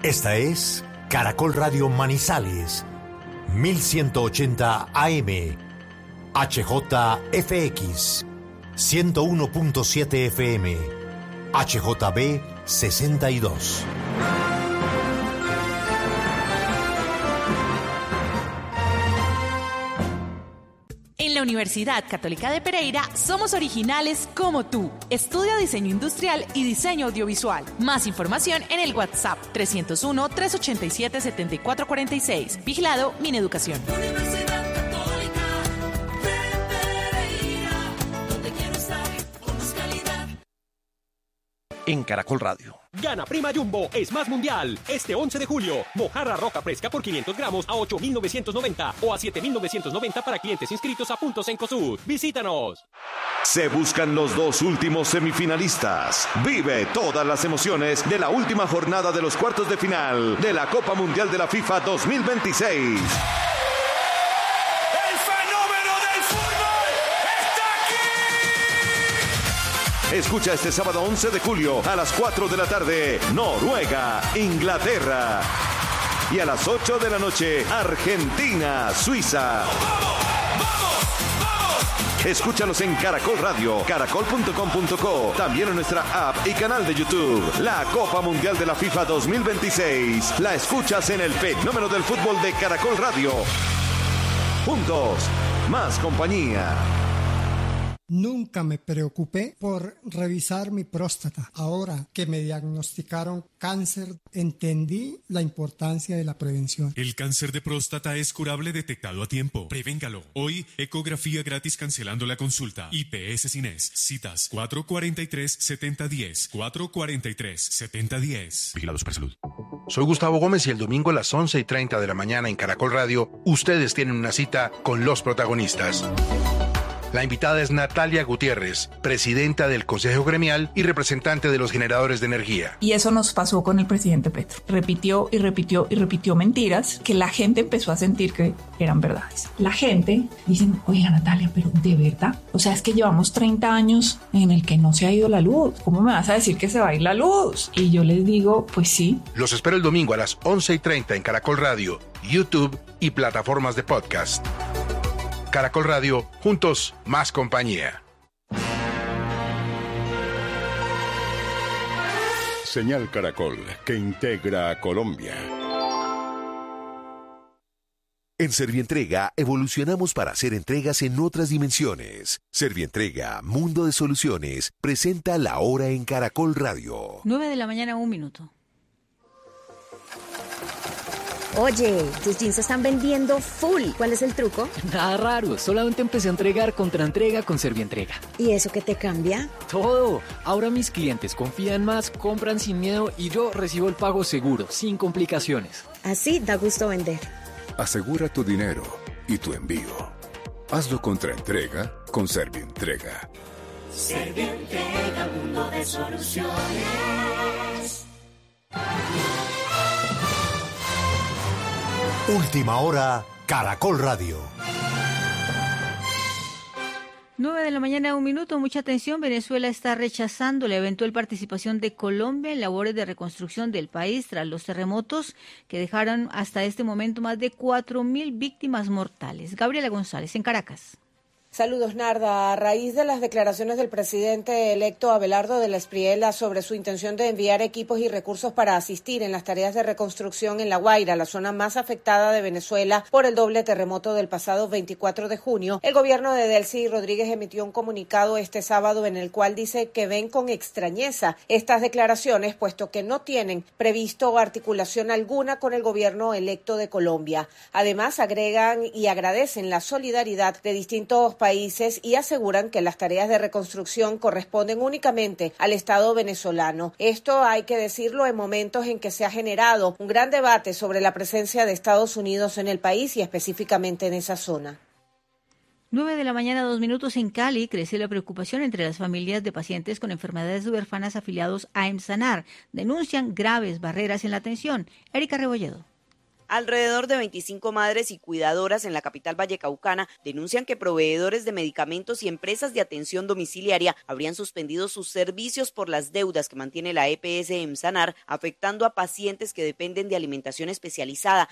Esta es Caracol Radio Manizales, 1180 AM, HJFX, 101.7 FM, HJB 62. En la Universidad Católica de Pereira somos originales como tú. Estudia diseño industrial y diseño audiovisual. Más información en el WhatsApp 301-387-7446. Vigilado Mineducación. Universidad Católica de Pereira, donde quiero estar con más calidad. En Caracol Radio. Gana Prima Jumbo es más mundial. Este 11 de julio, mojarra roja fresca por 500 gramos a 8.990 o a 7.990 para clientes inscritos a puntos en COSUD. ¡Visítanos! Se buscan los dos últimos semifinalistas. Vive todas las emociones de la última jornada de los cuartos de final de la Copa Mundial de la FIFA 2026. Escucha este sábado 11 de julio a las 4 de la tarde, Noruega, Inglaterra. Y a las 8 de la noche, Argentina, Suiza. Escúchanos en Caracol Radio, caracol.com.co, también en nuestra app y canal de YouTube. La Copa Mundial de la FIFA 2026. La escuchas en el fenómeno del fútbol de Caracol Radio. Juntos, más compañía. Nunca me preocupé por revisar mi próstata. Ahora que me diagnosticaron cáncer, entendí la importancia de la prevención. El cáncer de próstata es curable detectado a tiempo. Prevéngalo. Hoy, ecografía gratis cancelando la consulta. IPS Cines. Citas 443-7010. 443-7010. Vigilado Supersalud. Soy Gustavo Gómez y el domingo a las 11:30 de la mañana en Caracol Radio, ustedes tienen una cita con los protagonistas. La invitada es Natalia Gutiérrez, presidenta del Consejo Gremial y representante de los generadores de energía. Y eso nos pasó con el presidente Petro. Repitió y repitió y repitió mentiras que la gente empezó a sentir que eran verdades. La gente dice, oiga Natalia, pero ¿de verdad? O sea, es que llevamos 30 años en el que no se ha ido la luz. ¿Cómo me vas a decir que se va a ir la luz? Y yo les digo, pues sí. Los espero el domingo a las 11:30 en Caracol Radio, YouTube y plataformas de podcast. Caracol Radio, juntos, más compañía. Señal Caracol, que integra a Colombia. En Servientrega evolucionamos para hacer entregas en otras dimensiones. Servientrega, Mundo de Soluciones, presenta La Hora en Caracol Radio. 9:00 a.m, 1 minuto. Oye, tus jeans se están vendiendo full. ¿Cuál es el truco? Nada raro, solamente empecé a entregar contraentrega con Servientrega. ¿Y eso qué te cambia? Todo. Ahora mis clientes confían más, compran sin miedo y yo recibo el pago seguro, sin complicaciones. Así da gusto vender. Asegura tu dinero y tu envío. Hazlo contraentrega con Servientrega. Servientrega, mundo de soluciones. Última hora, Caracol Radio. 9:00 a.m, 1 minuto. Mucha atención. Venezuela está rechazando la eventual participación de Colombia en labores de reconstrucción del país tras los terremotos que dejaron hasta este momento más de 4.000 víctimas mortales. Gabriela González, en Caracas. Saludos, Narda. A raíz de las declaraciones del presidente electo Abelardo de la Espriella sobre su intención de enviar equipos y recursos para asistir en las tareas de reconstrucción en La Guaira, la zona más afectada de Venezuela por el doble terremoto del pasado 24 de junio, el gobierno de Delcy Rodríguez emitió un comunicado este sábado en el cual dice que ven con extrañeza estas declaraciones, puesto que no tienen previsto articulación alguna con el gobierno electo de Colombia. Además, agregan y agradecen la solidaridad de distintos países y aseguran que las tareas de reconstrucción corresponden únicamente al Estado venezolano. Esto hay que decirlo en momentos en que se ha generado un gran debate sobre la presencia de Estados Unidos en el país y específicamente en esa zona. 9:00 a.m, 2 minutos. En Cali crece la preocupación entre las familias de pacientes con enfermedades huérfanas afiliados a EMSANAR. Denuncian graves barreras en la atención. Erika Rebolledo. Alrededor de 25 madres y cuidadoras en la capital vallecaucana denuncian que proveedores de medicamentos y empresas de atención domiciliaria habrían suspendido sus servicios por las deudas que mantiene la EPS EMSANAR, afectando a pacientes que dependen de alimentación especializada.